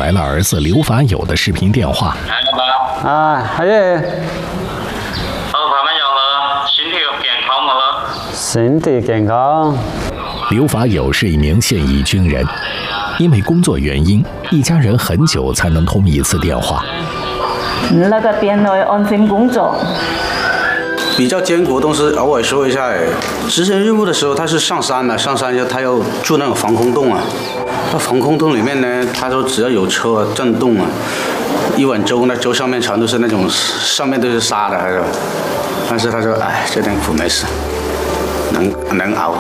来了儿子刘法友的视频电话。 係啊，身體健康。 刘法友是一名现役军人，因为工作原因，一家人很久才能通一次电话。 那个边內安心工作。 比较艰苦，但是偶尔说一下。执行任务的时候，他是上山了，上山他要住那种防空洞啊。那防空洞里面呢，他说只要有车震动啊，一碗粥，那粥上面全都是那种，上面都是沙的，是吧？但是他说，哎，这点苦没事，能熬。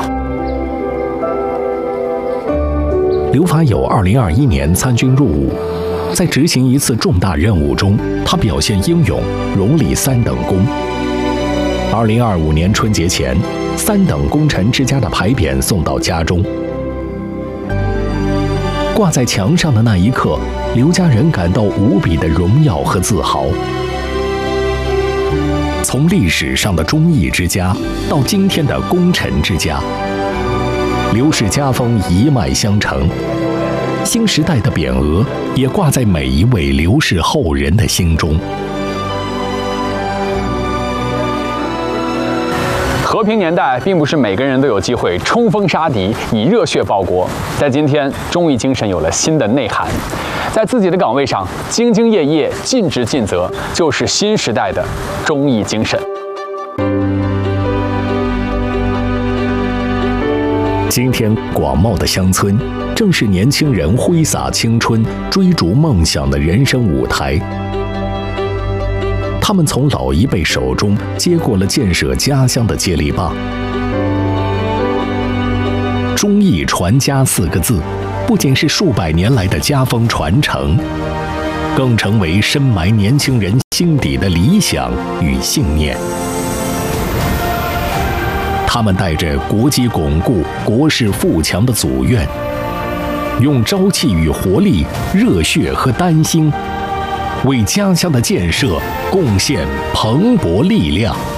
刘法友2021年参军入伍，在执行一次重大任务中，他表现英勇，荣立3等功。2025年春节前，3等功臣之家的牌匾送到家中，挂在墙上的那一刻，刘家人感到无比的荣耀和自豪。从历史上的忠义之家到今天的功臣之家，刘氏家风一脉相承，新时代的匾额也挂在每一位刘氏后人的心中。 和平年代并不是每个人都有机会冲锋杀敌，以热血报国。在今天，忠义精神有了新的内涵，在自己的岗位上兢兢业业、尽职尽责，就是新时代的忠义精神。 今天广袤的乡村，正是年轻人挥洒青春、追逐梦想的人生舞台。他们从老一辈手中接过了建设家乡的接力棒。忠义传家4个字，不仅是数百年来的家风传承，更成为深埋年轻人心底的理想与信念。他们带着国基巩固、国势富强的祖愿，用朝气与活力、热血和丹心，为家乡的建设贡献蓬勃力量。